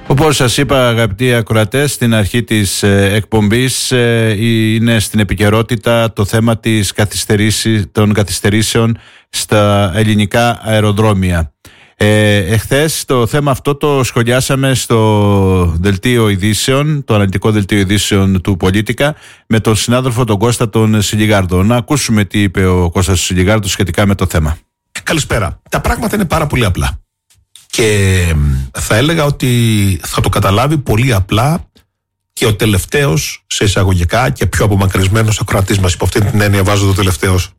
Όπως σας είπα, αγαπητοί ακροατές, στην αρχή της εκπομπής είναι στην επικαιρότητα το θέμα των καθυστερήσεων στα ελληνικά αεροδρόμια. Εχθές το θέμα αυτό το σχολιάσαμε στο δελτίο ειδήσεων, το αναλυτικό δελτίο ειδήσεων του Πολίτικα, με τον συνάδελφο τον Κώστα τον Σιλιγάρδο. Να ακούσουμε τι είπε ο Κώστας Σιλιγάρδος σχετικά με το θέμα. Καλησπέρα. Τα πράγματα είναι πάρα πολύ απλά. Και θα έλεγα ότι θα το καταλάβει πολύ απλά και ο τελευταίος, σε εισαγωγικά και πιο απομακρυσμένος ακροατής μας, υπό αυτή την έννοια βάζω το τελευταίος.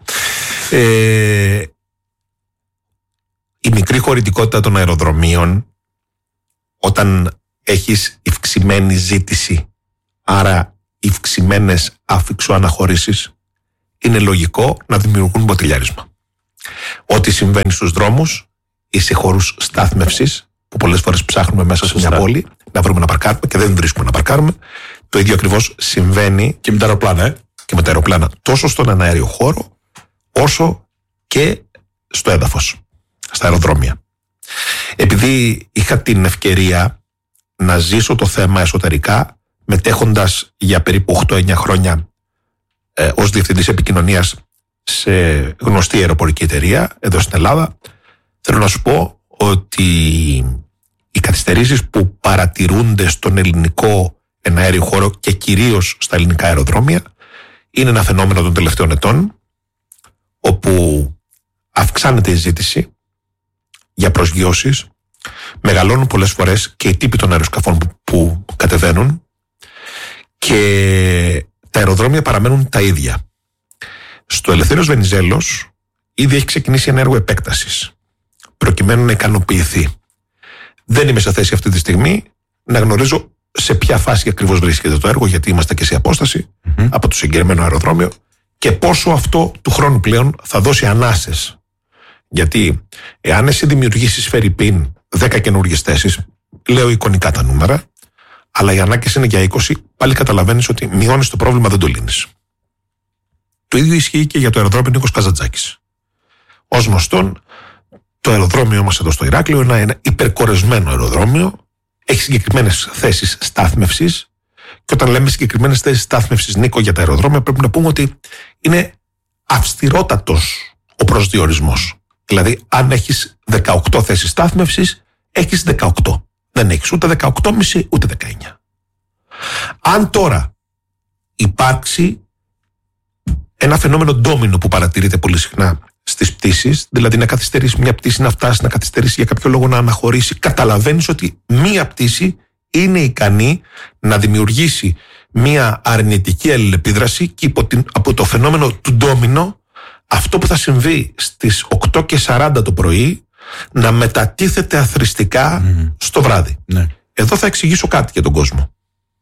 Η μικρή χωρητικότητα των αεροδρομίων, όταν έχεις υυξημένη ζήτηση, άρα υυξημένες αφιξοαναχωρήσεις, είναι λογικό να δημιουργούν μποτιλιάρισμα. Ό,τι συμβαίνει στους δρόμους ή σε χώρους στάθμευσης, που πολλές φορές ψάχνουμε μέσα σε μια πόλη να βρούμε να παρκάρουμε και δεν βρίσκουμε να παρκάρουμε, το ίδιο ακριβώς συμβαίνει και με τα αεροπλάνα. Και με τα αεροπλάνα, τόσο στον εναέριο χώρο, όσο και στο έδαφος, στα αεροδρόμια. Επειδή είχα την ευκαιρία να ζήσω το θέμα εσωτερικά, μετέχοντας για περίπου 8-9 χρόνια ως διευθυντής επικοινωνίας σε γνωστή αεροπορική εταιρεία εδώ στην Ελλάδα, θέλω να σου πω ότι οι καθυστερήσεις που παρατηρούνται στον ελληνικό εναέριο χώρο και κυρίως στα ελληνικά αεροδρόμια είναι ένα φαινόμενο των τελευταίων ετών, όπου αυξάνεται η ζήτηση για προσγειώσεις, μεγαλώνουν πολλές φορές και οι τύποι των αεροσκαφών που κατεβαίνουν και τα αεροδρόμια παραμένουν τα ίδια. Στο Ελευθέριος Βενιζέλος ήδη έχει ξεκινήσει ένα έργο επέκτασης προκειμένου να ικανοποιηθεί. Δεν είμαι σε θέση αυτή τη στιγμή να γνωρίζω σε ποια φάση ακριβώς βρίσκεται το έργο, γιατί είμαστε και σε απόσταση από το συγκεκριμένο αεροδρόμιο, και πόσο αυτό του χρόνου πλέον θα δώσει ανάσες. Γιατί εάν εσύ δημιουργήσεις φερρυπίν 10 καινούργιες θέσεις, λέω εικονικά τα νούμερα, αλλά οι ανάγκες είναι για 20, πάλι καταλαβαίνεις ότι μειώνεις το πρόβλημα, δεν το λύνεις. Το ίδιο ισχύει και για το αεροδρόμιο Νίκος Καζαντζάκης. Ως γνωστόν, το αεροδρόμιο μας εδώ στο Ηράκλειο είναι ένα υπερκορεσμένο αεροδρόμιο, έχει συγκεκριμένες θέσεις στάθμευσης, και όταν λέμε συγκεκριμένες θέσεις στάθμευσης, Νίκο, για τα αεροδρόμια, πρέπει να πούμε ότι είναι αυστηρότατος ο προσδιορισμός. Δηλαδή, αν έχεις 18 θέσεις στάθμευσης, έχεις 18. Δεν έχεις ούτε 18,5 ούτε 19. Αν τώρα υπάρξει ένα φαινόμενο ντόμινο που παρατηρείται πολύ συχνά στις πτήσεις, δηλαδή να καθυστερήσει μια πτήση, να φτάσει, να καθυστερήσει για κάποιο λόγο, να αναχωρήσει, καταλαβαίνεις ότι μία πτήση είναι ικανή να δημιουργήσει μία αρνητική αλληλεπίδραση και από το φαινόμενο του ντόμινο, αυτό που θα συμβεί στις 8:40 το πρωί να μετατίθεται αθροιστικά στο βράδυ. Ναι. Εδώ θα εξηγήσω κάτι για τον κόσμο.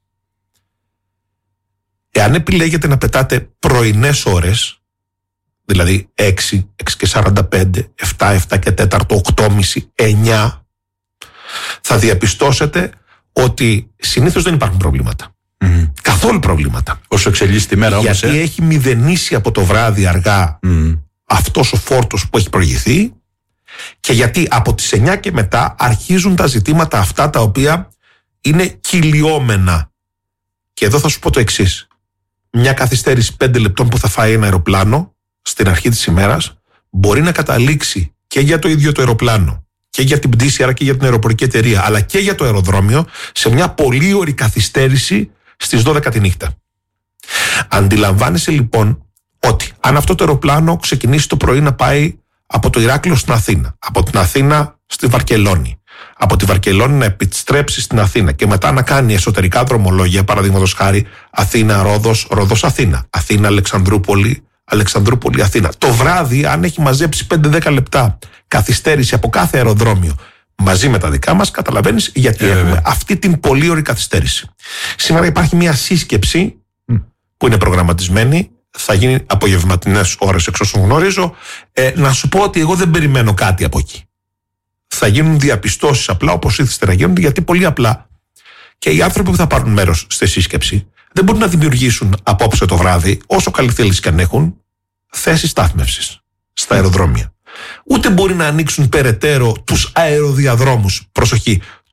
Εάν επιλέγετε να πετάτε πρωινές ώρες, δηλαδή 6 και 45, 7 και 4, 8,5, 9, θα διαπιστώσετε ότι συνήθως δεν υπάρχουν προβλήματα. Καθόλου προβλήματα. Όσο εξελίσσεται η μέρα όμως. Γιατί έχει μηδενίσει από το βράδυ αργά αυτός ο φόρτος που έχει προηγηθεί, και γιατί από τις 9 και μετά αρχίζουν τα ζητήματα αυτά τα οποία είναι κυλιόμενα. Και εδώ θα σου πω το εξής. Μια καθυστέρηση 5 λεπτών που θα φάει ένα αεροπλάνο στην αρχή της ημέρας μπορεί να καταλήξει και για το ίδιο το αεροπλάνο και για την πτήση, άρα και για την αεροπορική εταιρεία, αλλά και για το αεροδρόμιο, σε μια πολύ ωρη καθυστέρηση στις 12 τη νύχτα. Αντιλαμβάνεσαι λοιπόν ότι αν αυτό το αεροπλάνο ξεκινήσει το πρωί να πάει από το Ηράκλειο στην Αθήνα, από την Αθήνα στη Βαρκελόνη, από τη Βαρκελόνη να επιστρέψει στην Αθήνα και μετά να κάνει εσωτερικά δρομολόγια, παραδείγματος χάρη Αθήνα-Ρόδος, Ρόδος-Αθήνα, Αθήνα-Αλεξανδρούπολη, Αλεξανδρούπολη-Αθήνα. Το βράδυ, αν έχει μαζέψει 5-10 λεπτά καθυστέρηση από κάθε αεροδρόμιο μαζί με τα δικά μας, καταλαβαίνεις γιατί έχουμε αυτή την πολύ ωρη καθυστέρηση. Σήμερα υπάρχει μια σύσκεψη που είναι προγραμματισμένη, θα γίνει απογευματινές ώρες εξ όσων γνωρίζω. Να σου πω ότι εγώ δεν περιμένω κάτι από εκεί. Θα γίνουν διαπιστώσεις απλά, όπως ήθιστε να γίνονται, γιατί πολύ απλά και οι άνθρωποι που θα πάρουν μέρος στη σύσκεψη δεν μπορούν να δημιουργήσουν απόψε το βράδυ, όσο καλή θέληση και αν έχουν, θέσεις στάθμευσης στα αεροδρόμια. Ούτε μπορεί να ανοίξουν περαιτέρω τους αεροδιαδρόμους, προσοχή,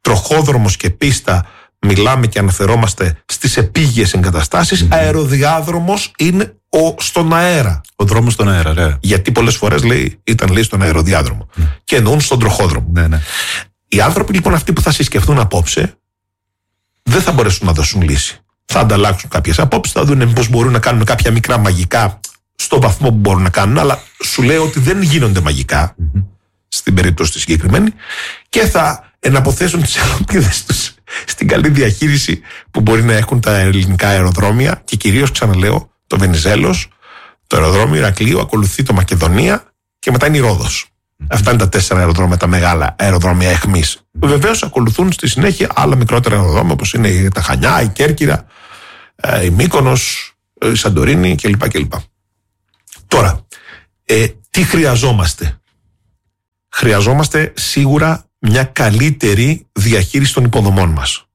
τροχόδρομος και πίστα, μιλάμε και αναφερόμαστε στις επίγειες εγκαταστάσεις. Αεροδιάδρομος είναι στον αέρα. Ο δρόμος στον αέρα, ναι. Γιατί πολλές φορές ήταν στον αεροδιάδρομο. Και εννοούν στον τροχόδρομο. Ναι. Οι άνθρωποι λοιπόν αυτοί που θα συσκεφτούν απόψε δεν θα μπορέσουν να δώσουν λύση. Θα ανταλλάξουν κάποιες απόψεις, θα δουν πώς μπορούν να κάνουν κάποια μικρά μαγικά στο βαθμό που μπορούν να κάνουν, αλλά σου λέω ότι δεν γίνονται μαγικά στην περίπτωση τη συγκεκριμένη, και θα εναποθέσουν τις ελπίδες τους στην καλή διαχείριση που μπορεί να έχουν τα ελληνικά αεροδρόμια, και κυρίως, ξαναλέω, το Βενιζέλος, το αεροδρόμιο Ηρακλείου, ακολουθεί το Μακεδονία και μετά είναι η Ρόδος. Αυτά είναι τα 4 αεροδρόμια, τα μεγάλα αεροδρόμια αιχμής. Βεβαίως ακολουθούν στη συνέχεια άλλα μικρότερα αεροδρόμια, όπως είναι τα Χανιά, η Κέρκυρα, η Μύκονος, η Σαντορίνη κλπ. Τώρα, τι χρειαζόμαστε? Χρειαζόμαστε σίγουρα μια καλύτερη διαχείριση των υποδομών μας.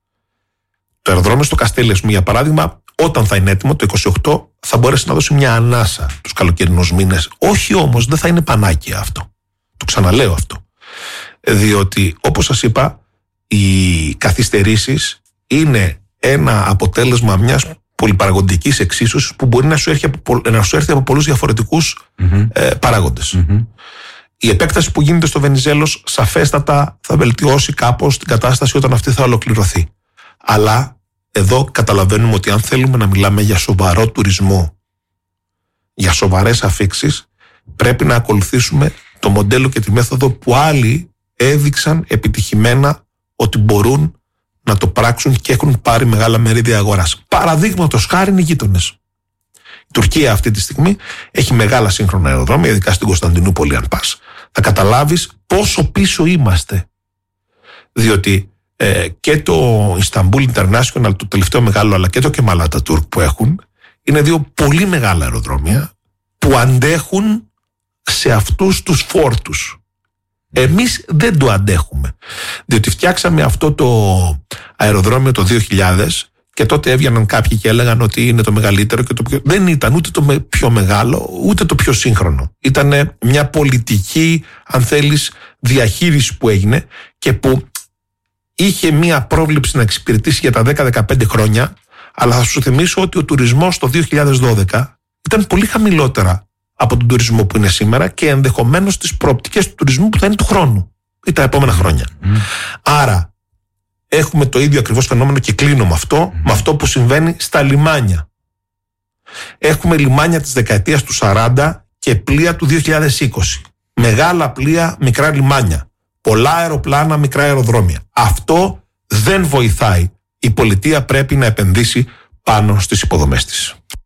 Το αεροδρόμιο στο Καστέλι, για παράδειγμα, όταν θα είναι έτοιμο το 28, θα μπορέσει να δώσει μια ανάσα τους καλοκαιρινούς μήνες. Όχι όμως, δεν θα είναι πανάκια αυτό. Το ξαναλέω αυτό. Διότι, όπως σας είπα, οι καθυστερήσεις είναι ένα αποτέλεσμα μιας πολυπαραγοντικής εξίσωσης που μπορεί να σου έρθει από πολλούς διαφορετικούς παράγοντες. Η επέκταση που γίνεται στο Βενιζέλος σαφέστατα θα βελτιώσει κάπως την κατάσταση όταν αυτή θα ολοκληρωθεί. Αλλά εδώ καταλαβαίνουμε ότι αν θέλουμε να μιλάμε για σοβαρό τουρισμό, για σοβαρές αφίξεις, πρέπει να ακολουθήσουμε το μοντέλο και τη μέθοδο που άλλοι έδειξαν επιτυχημένα ότι μπορούν να το πράξουν και έχουν πάρει μεγάλα μερίδια αγοράς. Παραδείγματος χάρη είναι οι γείτονες. Η Τουρκία αυτή τη στιγμή έχει μεγάλα σύγχρονα αεροδρόμια, ειδικά στην Κωνσταντινούπολη, αν πας. Θα καταλάβεις πόσο πίσω είμαστε. Διότι και το Istanbul International, το τελευταίο μεγάλο, αλλά και το Kemal Atatürk που έχουν, είναι 2 πολύ μεγάλα αεροδρόμια που αντέχουν σε αυτούς τους φόρτους. Εμείς δεν το αντέχουμε. Διότι φτιάξαμε αυτό το αεροδρόμιο το 2000 και τότε έβγαιναν κάποιοι και έλεγαν ότι είναι το μεγαλύτερο και το πιο... Δεν ήταν ούτε το πιο μεγάλο, ούτε το πιο σύγχρονο. Ήταν μια πολιτική, αν θέλεις, διαχείριση που έγινε και που είχε μια πρόβλεψη να εξυπηρετήσει για τα 10-15 χρόνια, αλλά θα σου θυμίσω ότι ο τουρισμός το 2012 ήταν πολύ χαμηλότερα από τον τουρισμό που είναι σήμερα και ενδεχομένως τις προοπτικές του τουρισμού που θα είναι του χρόνου ή τα επόμενα χρόνια. Άρα έχουμε το ίδιο ακριβώς φαινόμενο, και κλείνω με αυτό που συμβαίνει στα λιμάνια. Έχουμε λιμάνια της δεκαετίας του 40 και πλοία του 2020. Μεγάλα πλοία, μικρά λιμάνια. Πολλά αεροπλάνα, μικρά αεροδρόμια. Αυτό δεν βοηθάει. Η πολιτεία πρέπει να επενδύσει πάνω στις υποδομές της.